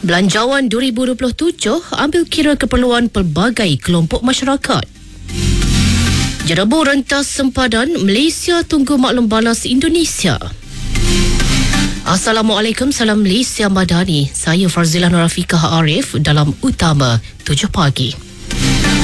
Belanjawan 2027 ambil kira keperluan pelbagai kelompok masyarakat. Jerebu rentas sempadan, Malaysia tunggu maklum balas Indonesia. Assalamualaikum, salam Malaysia Madani. Saya Farzila Nurafiqah Arif dalam Utama 7 Pagi.